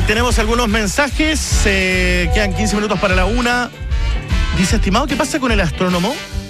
tenemos algunos mensajes. Quedan 15 minutos para la 1. Dice, estimado, ¿qué pasa con el astrónomo?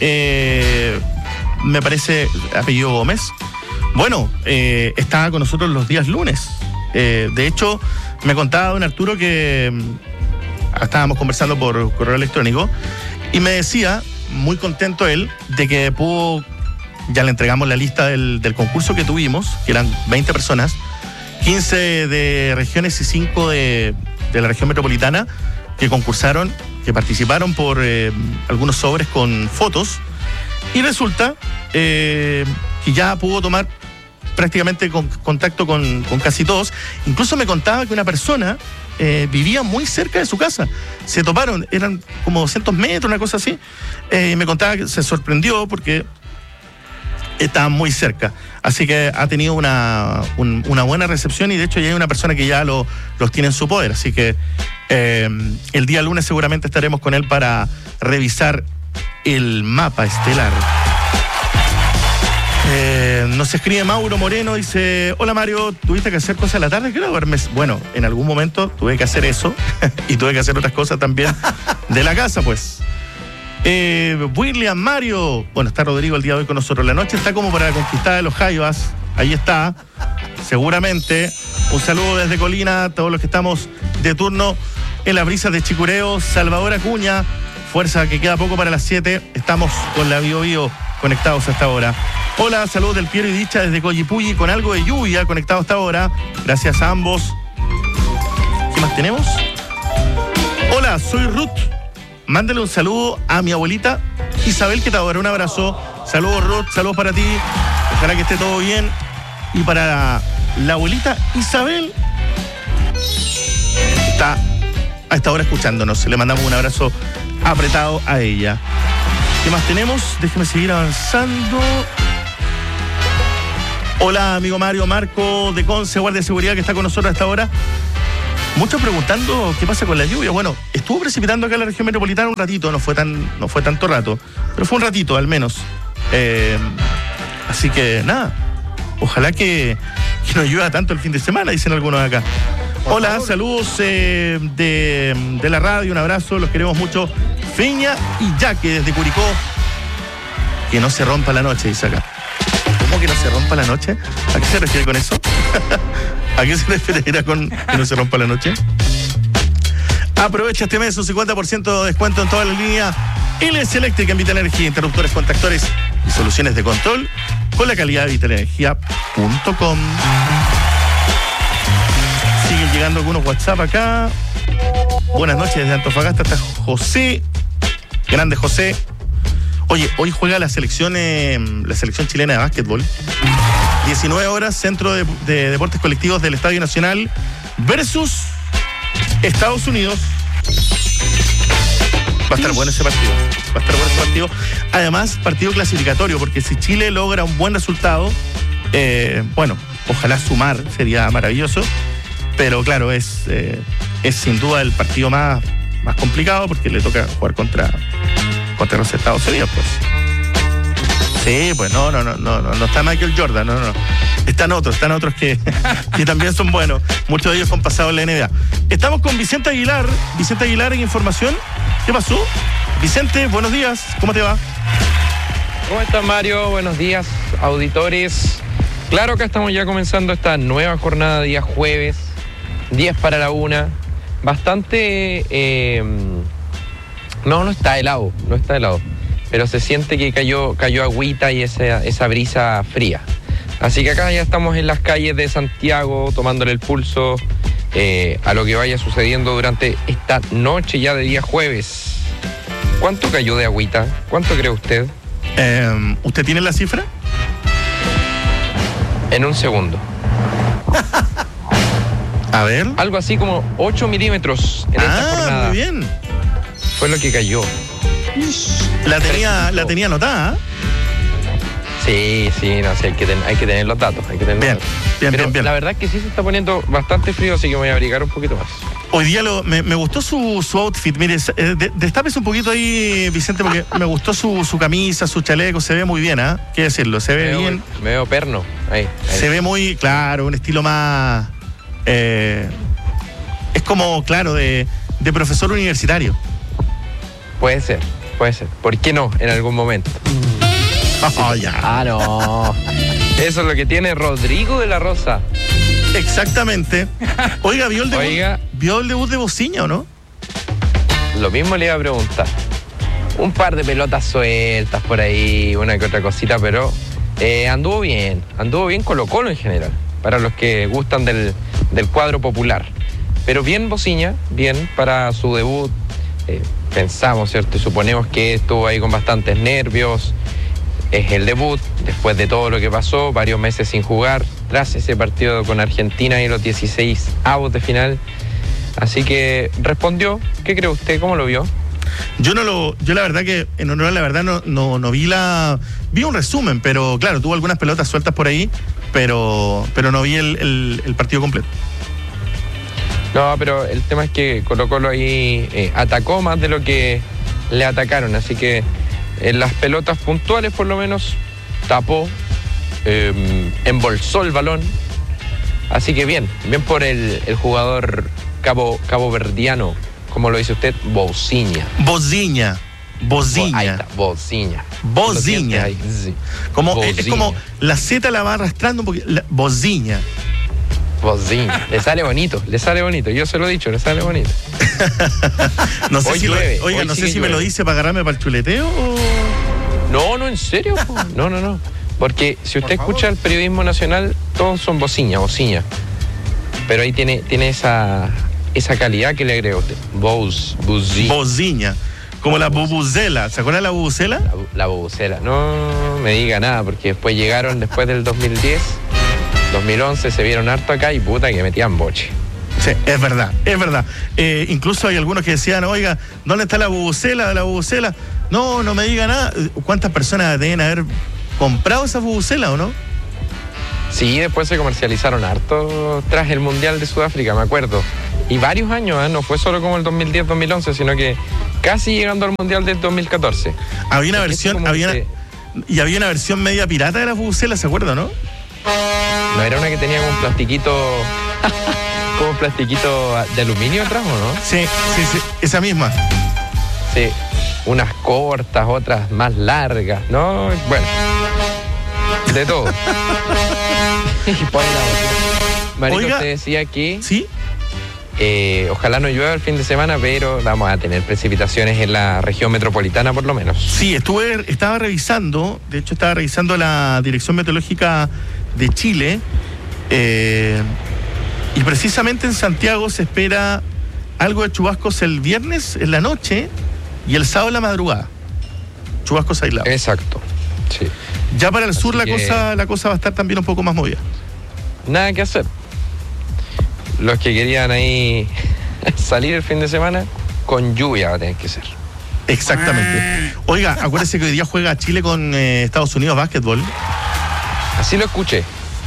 Me parece apellido Gómez. Bueno, está con nosotros los días lunes. De hecho, me contaba don Arturo que estábamos conversando por correo electrónico y me decía, muy contento él, de que pudo, ya le entregamos la lista del concurso que tuvimos, que eran 20 personas, 15 de regiones y 5 de la región metropolitana, que concursaron, que participaron por algunos sobres con fotos, y resulta que ya pudo tomar prácticamente contacto con casi todos. Incluso me contaba que una persona vivía muy cerca de su casa. Se toparon, eran como 200 metros, una cosa así. Me contaba que se sorprendió porque estaban muy cerca. Así que ha tenido una buena recepción y de hecho ya hay una persona que ya los tiene en su poder. Así que el día lunes seguramente estaremos con él para revisar el mapa estelar. Nos escribe Mauro Moreno, dice, hola Mario, ¿tuviste que hacer cosas a la tarde? Quiero duerme. Bueno, en algún momento tuve que hacer eso y tuve que hacer otras cosas también de la casa, pues. William, Mario, bueno, está Rodrigo el día de hoy con nosotros. La noche está como para la conquistada de los Jaivas, ahí está, seguramente. Un saludo desde Colina a todos los que estamos de turno en las brisas de Chicureo. Salvador Acuña, fuerza que queda poco para las 7, estamos con la Bio Bio conectados hasta ahora. Hola, saludos del Piero y Dicha desde Coyipulli con algo de lluvia, conectado hasta ahora. Gracias a ambos. ¿Qué más tenemos? Hola, soy Ruth. Mándale un saludo a mi abuelita Isabel, que te adora. Un abrazo. Saludos, Ruth. Saludos para ti. Ojalá que esté todo bien. Y para la abuelita Isabel, está a esta hora escuchándonos. Le mandamos un abrazo apretado a ella. ¿Qué más tenemos? Déjeme seguir avanzando. Hola, amigo Mario, Marco de Conce, guardia de seguridad, que está con nosotros a esta hora. Muchos preguntando qué pasa con la lluvia. Bueno, estuvo precipitando acá en la región metropolitana un ratito, no fue tanto rato, pero fue un ratito al menos. Así que nada, ojalá que no llueva tanto el fin de semana, dicen algunos acá. Hola, saludos de la radio, un abrazo, los queremos mucho. Feña y Yaque desde Curicó. Que no se rompa la noche, dice acá. ¿Cómo que no se rompa la noche? ¿A qué se refiere con eso? ¿A qué se refiere con que no se rompa la noche? Aprovecha este mes un 50% de descuento en toda la línea LS Eléctrica en Vitalenergia, interruptores, contactores y soluciones de control con la calidad de vitalenergia.com. Siguen llegando algunos WhatsApp acá. Buenas noches desde Antofagasta, está José. Grande José. Oye, hoy juega la selección chilena de básquetbol. 19 horas, Centro de Deportes Colectivos del Estadio Nacional versus Estados Unidos. Va a estar bueno ese partido. Además, partido clasificatorio, porque si Chile logra un buen resultado, bueno, ojalá sumar, sería maravilloso. Pero claro, es sin duda el partido más complicado, porque le toca jugar contra los Estados Unidos, pues. Sí, pues no está Michael Jordan, no. Están otros que también son buenos. Muchos de ellos han pasado en la NBA. Estamos con Vicente Aguilar. Vicente Aguilar en información. ¿Qué pasó? Vicente, buenos días. ¿Cómo te va? ¿Cómo estás, Mario? Buenos días, auditores. Claro que estamos ya comenzando esta nueva jornada, día jueves, 10 para la 1. Bastante... No está helado, pero se siente que cayó agüita y esa brisa fría. Así que acá ya estamos en las calles de Santiago, tomándole el pulso a lo que vaya sucediendo durante esta noche ya de día jueves. ¿Cuánto cayó de agüita? ¿Cuánto cree usted? ¿Usted tiene la cifra? En un segundo. A ver. Algo así como 8 milímetros en esta jornada. Muy bien. Fue lo que cayó. La tenía anotada, ¿eh? Sí, no, sí, hay que tener los datos. Bien. La verdad es que sí se está poniendo bastante frío, así que me voy a abrigar un poquito más. Hoy día me gustó su outfit. Mire, destápese un poquito ahí, Vicente, porque me gustó su camisa, su chaleco. Se ve muy bien, ¿ah? ¿Qué decirlo? Se ve bien. Me veo perno. Ahí. Se ve muy, claro, un estilo más... como, claro, de profesor universitario. Puede ser. ¿Por qué no en algún momento? Oh, ya. No. Eso es lo que tiene Rodrigo de la Rosa. Exactamente. Oiga, ¿vio el debut de Bociña o no? Lo mismo le iba a preguntar. Un par de pelotas sueltas por ahí, una que otra cosita, pero anduvo bien Colo-Colo en general, para los que gustan del cuadro popular. Pero bien Bociña, bien para su debut. Pensamos, ¿cierto? Y suponemos que estuvo ahí con bastantes nervios. Es el debut, después de todo lo que pasó, varios meses sin jugar, tras ese partido con Argentina y los 16avos de final. Así que respondió. ¿Qué cree usted? ¿Cómo lo vio? Yo la verdad que, en honor a la verdad, no vi un resumen, pero claro, tuvo algunas pelotas sueltas por ahí, pero no vi el partido completo. No, pero el tema es que Colo-Colo ahí atacó más de lo que le atacaron, así que en las pelotas puntuales por lo menos tapó, embolsó el balón, así que bien por el jugador caboverdiano, como lo dice usted, Bociña. Ahí está, Bociña. Sí. Es como la Z la va arrastrando un poquito. Bociña. Le sale bonito. Yo se lo he dicho, le sale bonito. No sé si me lo dice para agarrarme para el chuleteo o... No, en serio. No. Porque si usted escucha el periodismo nacional, todos son Bociña. Pero ahí tiene esa calidad que le agregó usted. Bociña. Como la bubucela. ¿Se acuerda de la bubucela? La bubucela. No me diga nada, porque después llegaron, después del 2010, 2011, se vieron harto acá y puta que metían boche. Sí, es verdad. Incluso hay algunos que decían, oiga, ¿dónde está la bubucela de la bubucela? No me diga nada. ¿Cuántas personas deben haber comprado esa bubucela o no? Sí, después se comercializaron harto tras el Mundial de Sudáfrica, me acuerdo. Y varios años, no fue solo como el 2010-2011, sino que casi llegando al Mundial del 2014. Había una versión media pirata de la bubucela, ¿se acuerda, no? ¿No era una que tenía como un plastiquito de aluminio atrás, o no? Sí, esa misma. Sí, unas cortas, otras más largas, ¿no? Bueno, de todo. Marito, oiga, usted decía que... ¿Sí? Ojalá no llueva el fin de semana, pero vamos a tener precipitaciones en la región metropolitana por lo menos. Sí, estaba revisando la Dirección Meteorológica de Chile, y precisamente en Santiago se espera algo de chubascos el viernes en la noche y el sábado en la madrugada. Chubascos aislados. Exacto, sí. Ya para el sur la cosa va a estar también un poco más movida. Nada que hacer. Los que querían ahí salir el fin de semana, con lluvia va a tener que ser. Exactamente. Oiga, acuérdese que hoy día juega Chile con Estados Unidos básquetbol. Así lo escuché.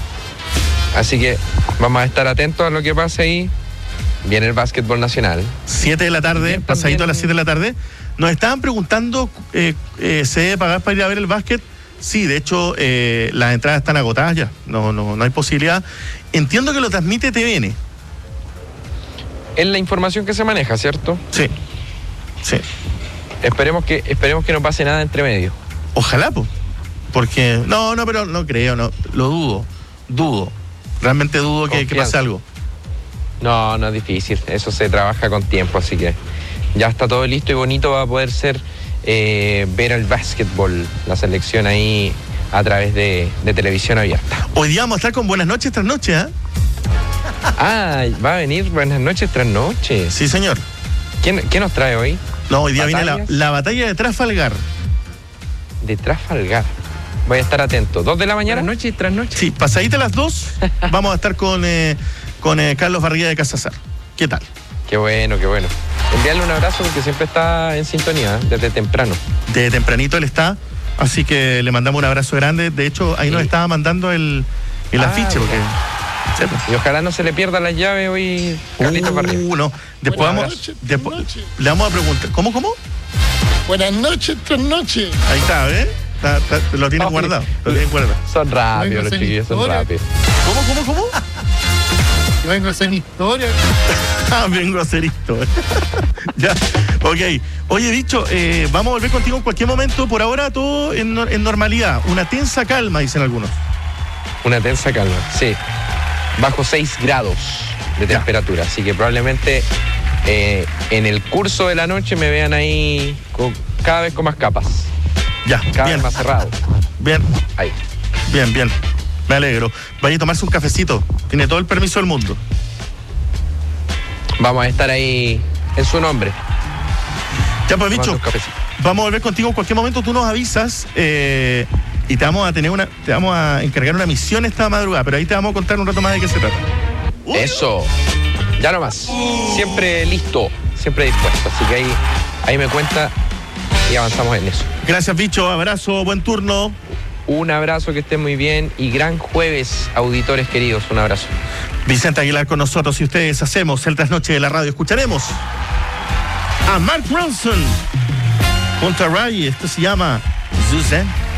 Así que vamos a estar atentos a lo que pase ahí. Viene el básquetbol nacional. 7 de la tarde, pasadito a las 7 de la tarde. Nos estaban preguntando, ¿se debe pagar para ir a ver el básquet? Sí, de hecho, las entradas están agotadas ya. No hay posibilidad. Entiendo que lo transmite TVN. Es la información que se maneja, ¿cierto? Sí. Esperemos que no pase nada entre medio. Ojalá, pues. Porque, pero no creo, lo dudo. Realmente dudo que pase algo. No es difícil. Eso se trabaja con tiempo, así que ya está todo listo y bonito. Va a poder ser ver el básquetbol, la selección ahí a través de televisión abierta. Hoy día vamos a estar con Buenas noches tras noche, ¿eh? Va a venir Buenas noches tras noche. Sí, señor. ¿Qué nos trae hoy? No, hoy día viene la batalla de Trafalgar. De Trafalgar. Voy a estar atento. 2 de la mañana. Buenas noches tras noche. Sí, pasadita a las 2 vamos a estar con Carlos Barriga de Casazar. ¿Qué tal? Qué bueno. Envíale un abrazo porque siempre está en sintonía, desde temprano. Desde tempranito él está, así que le mandamos un abrazo grande. De hecho, ahí nos estaba mandando el afiche, porque... Y ojalá no se le pierda las llaves hoy, Carlitos Barriga. No. Después le vamos a preguntar. ¿Cómo? Buenas noches tras noche. Ahí está, ¿ves? Lo tienen guardado. Son rápidos los chiquillos, son rápidos. ¿Cómo? Vengo a hacer historia. Vengo a hacer historia. Ya, ok. Oye, Bicho, vamos a volver contigo en cualquier momento. Por ahora todo en normalidad. Una tensa calma, dicen algunos. Una tensa calma, sí. Bajo 6 grados de temperatura, así que probablemente en el curso de la noche me vean ahí cada vez con más capas. Ya, cada bien. vez más cerrado. Bien. Ahí. Bien. Me alegro. Vaya a tomarse un cafecito. Tiene todo el permiso del mundo. Vamos a estar ahí en su nombre. Ya, pues, Bicho, tomando un cafecito. vamos a volver contigo en cualquier momento. Tú nos avisas y te vamos a encargar una misión esta madrugada, pero ahí te vamos a contar un rato más de qué se trata. Eso. Ya nomás. Siempre listo, siempre dispuesto. Así que ahí me cuenta y avanzamos en eso. Gracias, Bicho. Abrazo, buen turno. Un abrazo, que estén muy bien y gran jueves, auditores queridos. Un abrazo. Vicente Aguilar con nosotros y ustedes hacemos el trasnoche de la radio. Escucharemos a Mark Ronson junto a Ray. Esto se llama Suzanne.